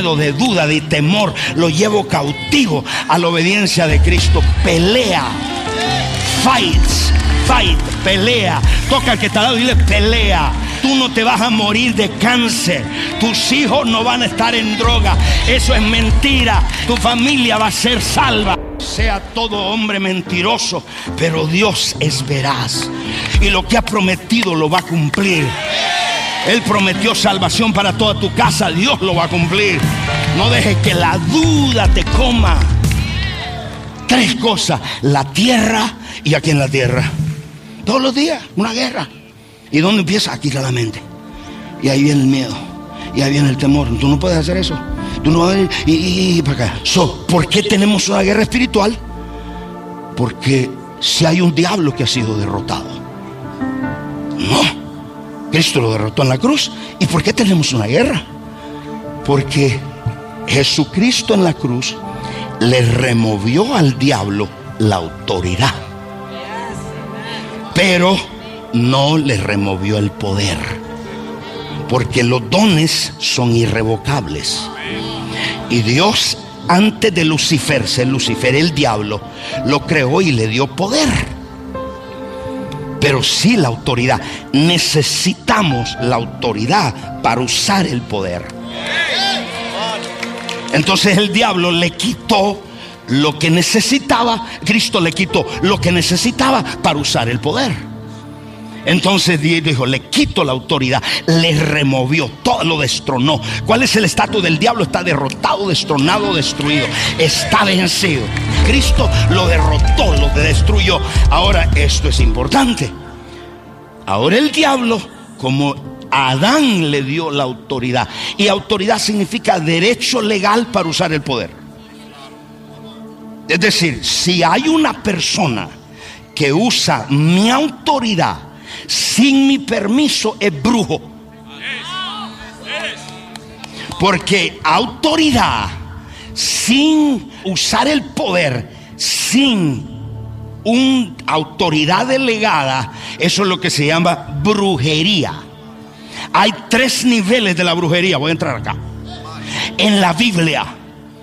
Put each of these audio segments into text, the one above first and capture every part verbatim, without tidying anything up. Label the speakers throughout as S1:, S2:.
S1: de duda, de temor, lo llevo cautivo a la obediencia de Cristo. Pelea. Fights, fight, pelea. Toca al que te ha dado y dile: pelea. Tú no te vas a morir de cáncer. Tus hijos no van a estar en droga. Eso es mentira. Tu familia va a ser salva. Sea todo hombre mentiroso, pero Dios es veraz. Y lo que ha prometido lo va a cumplir. Él prometió salvación para toda tu casa. Dios lo va a cumplir. No dejes que la duda te coma. Tres cosas: la tierra. ¿Y aquí en la tierra? Todos los días, una guerra. ¿Y dónde empieza? Aquí está la mente. Y ahí viene el miedo. Y ahí viene el temor. Tú no puedes hacer eso. Tú no vas a ir y, y, y para acá. So, ¿por qué tenemos una guerra espiritual? Porque si hay un diablo que ha sido derrotado. No. Cristo lo derrotó en la cruz. ¿Y por qué tenemos una guerra? Porque Jesucristo en la cruz le removió al diablo la autoridad, pero no le removió el poder, porque los dones son irrevocables. Y Dios, antes de Lucifer ser Lucifer, el diablo, lo creó y le dio poder, pero sí la autoridad. Necesitamos la autoridad para usar el poder. Entonces el diablo le quitó lo que necesitaba. Cristo le quitó lo que necesitaba para usar el poder. Entonces Dios dijo: le quito la autoridad. Le removió, todo lo destronó. ¿Cuál es el estatus del diablo? Está derrotado, destronado, destruido. Está vencido. Cristo lo derrotó, lo destruyó. Ahora esto es importante. Ahora el diablo, como a Adán le dio la autoridad, y autoridad significa derecho legal para usar el poder. Es decir, si hay una persona que usa mi autoridad sin mi permiso, es brujo. Porque autoridad sin usar el poder, sin una autoridad delegada, eso es lo que se llama brujería. Hay tres niveles de la brujería. Voy a entrar acá. En la Biblia.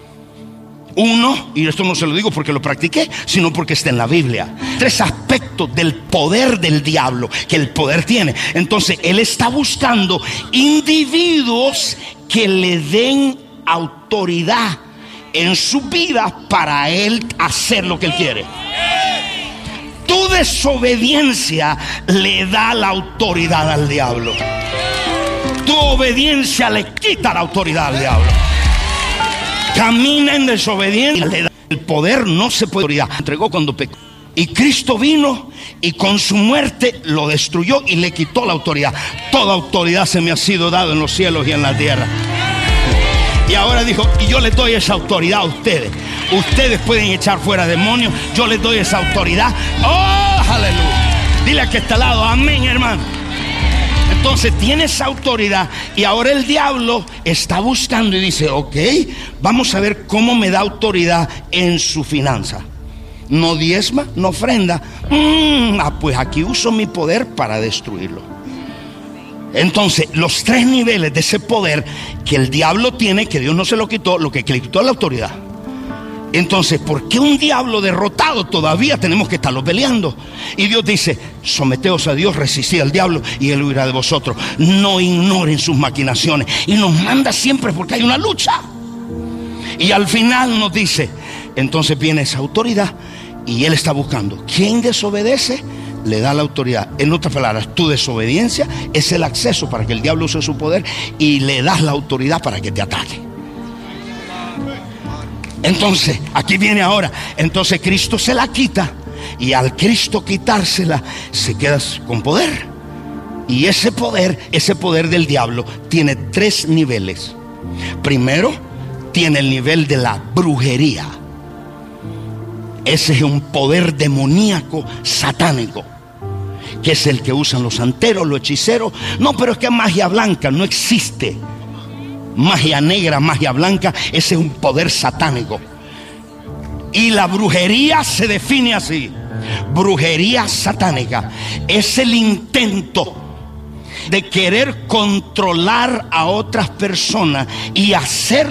S1: Uno, y esto no se lo digo porque lo practiqué, sino porque está en la Biblia. Tres aspectos del poder del diablo que el poder tiene. Entonces él está buscando individuos que le den autoridad en su vida para él hacer lo que él quiere. Tu desobediencia le da la autoridad al diablo. Tu obediencia le quita la autoridad al diablo. Camina en desobediencia, le da el poder. No se puede. Autoridad entregó cuando pecó, y Cristo vino y con su muerte lo destruyó y le quitó la autoridad. Toda autoridad se me ha sido dado en los cielos y en la tierra. Y ahora dijo: y yo les doy esa autoridad a ustedes. Ustedes pueden echar fuera demonios. Yo les doy esa autoridad. Oh, aleluya. Dile a que está al lado: amén, hermano. Entonces tiene esa autoridad. Y ahora el diablo está buscando y dice: ok, vamos a ver cómo me da autoridad en su finanza. No diezma, no ofrenda. Mm, ah, pues aquí uso mi poder para destruirlo. Entonces los tres niveles de ese poder que el diablo tiene, que Dios no se lo quitó, lo que le quitó es la autoridad. Entonces, ¿por qué un diablo derrotado todavía tenemos que estarlo peleando? Y Dios dice: someteos a Dios, resistid al diablo y él huirá de vosotros. No ignoren sus maquinaciones. Y nos manda siempre porque hay una lucha. Y al final nos dice: entonces viene esa autoridad y él está buscando. ¿Quién desobedece? Le da la autoridad. En otras palabras, tu desobediencia es el acceso para que el diablo use su poder, y le das la autoridad para que te ataque. Entonces, aquí viene ahora. Entonces Cristo se la quita, y al Cristo quitársela, se queda con poder. Y ese poder, ese poder del diablo tiene tres niveles. Primero, tiene el nivel de la brujería. Ese es un poder demoníaco, satánico, que es el que usan los santeros, los hechiceros. No, pero es que magia blanca no existe. Magia negra, magia blanca, ese es un poder satánico. Y la brujería se define así: brujería satánica es el intento de querer controlar a otras personas y hacer